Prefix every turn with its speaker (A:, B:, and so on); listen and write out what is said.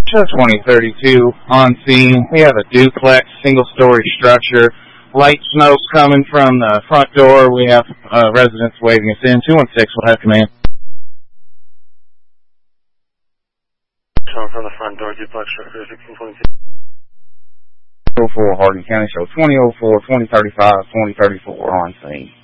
A: Show 2032 on scene. We have a duplex, single-story structure. Light smoke coming from the front door. We have residents waving us in. 216 will have command.
B: Coming from the front door, duplex structure 1622.
A: 04 Hardin County, show 2004, 2035, 2034 on scene.